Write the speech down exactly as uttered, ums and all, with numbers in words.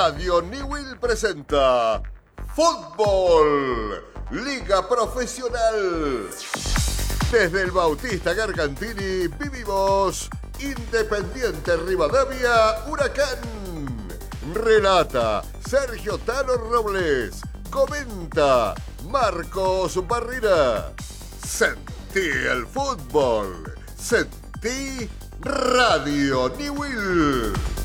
Radio Newell presenta Fútbol, Liga Profesional. Desde el Bautista Gargantini vivimos Independiente Rivadavia, Huracán. Relata Sergio Tano Robles. Comenta Marcos Barrera. Sentí el fútbol. Sentí Radio Newell.